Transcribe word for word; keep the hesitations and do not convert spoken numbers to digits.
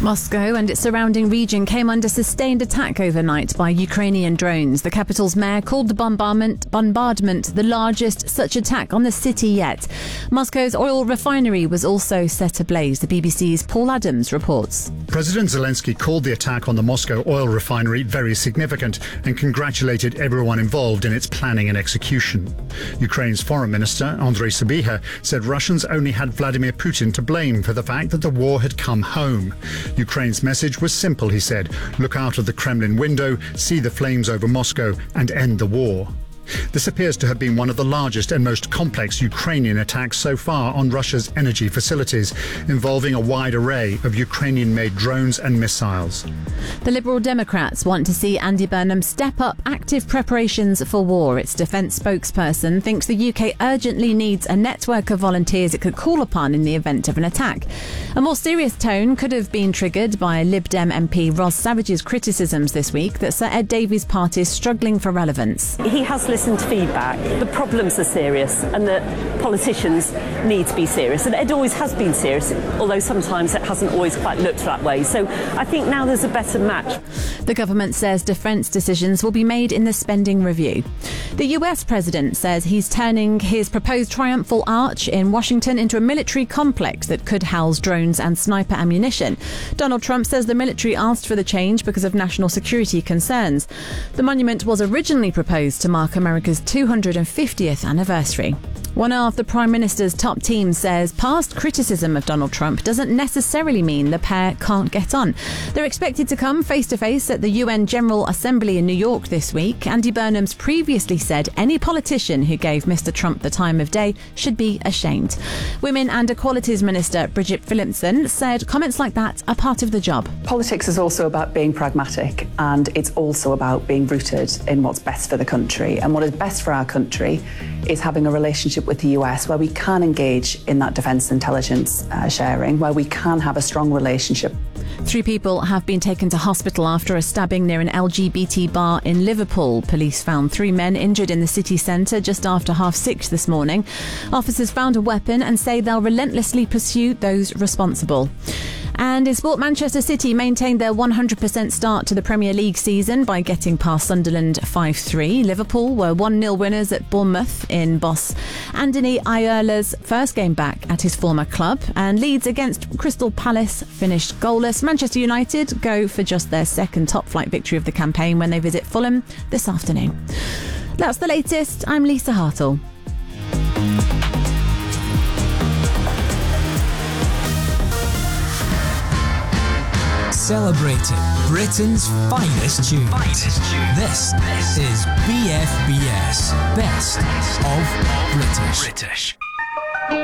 Moscow and its surrounding region came under sustained attack overnight by Ukrainian drones. The capital's mayor called the bombardment, bombardment the largest such attack on the city yet. Moscow's oil refinery was also set ablaze. The B B C's Paul Adams reports. President Zelensky called the attack on the Moscow oil refinery very significant and congratulated everyone involved in its planning and execution. Ukraine's foreign minister, Andrei Sybiha, said Russians only had Vladimir Putin to blame for the fact that the war had come home. Ukraine's message was simple, he said. Look out of the Kremlin window, see the flames over Moscow and end the war. This appears to have been one of the largest and most complex Ukrainian attacks so far on Russia's energy facilities, involving a wide array of Ukrainian-made drones and missiles. The Liberal Democrats want to see Andy Burnham step up active preparations for war. Its defence spokesperson thinks the U K urgently needs a network of volunteers it could call upon in the event of an attack. A more serious tone could have been triggered by Lib Dem M P Ros Savage's criticisms this week that Sir Ed Davey's party is struggling for relevance. He has listened to feedback. The problems are serious and that politicians need to be serious. And Ed always has been serious, although sometimes it hasn't always quite looked that way. So I think now there's a better match. The government says defence decisions will be made in the spending review. The U S president says he's turning his proposed Triumphal Arch in Washington into a military complex that could house drones and sniper ammunition. Donald Trump says the military asked for the change because of national security concerns. The monument was originally proposed to mark America's two hundred fiftieth anniversary. One of the Prime Minister's top teams says past criticism of Donald Trump doesn't necessarily mean the pair can't get on. They're expected to come face-to-face at the U N General Assembly in New York this week. Andy Burnham's previously said any politician who gave Mister Trump the time of day should be ashamed. Women and Equalities Minister Bridget Phillipson said comments like that are part of the job. Politics is also about being pragmatic, and it's also about being rooted in what's best for the country. And what is best for our country is having a relationship with the U S where we can engage in that defence intelligence uh, sharing, where we can have a strong relationship. Three people have been taken to hospital after a stabbing near an L G B T bar in Liverpool. Police found three men injured in the city centre just after half six this morning. Officers found a weapon and say they'll relentlessly pursue those responsible. And in sport, Manchester City maintained their one hundred percent start to the Premier League season by getting past Sunderland five three. Liverpool were one nil winners at Bournemouth in boss Andoni Iraola's first game back at his former club. And Leeds against Crystal Palace finished goalless. Manchester United go for just their second top-flight victory of the campaign when they visit Fulham this afternoon. That's the latest. I'm Lisa Hartle. Celebrating Britain's finest tunes. Finest tunes. This is B F B S, Best of British. British.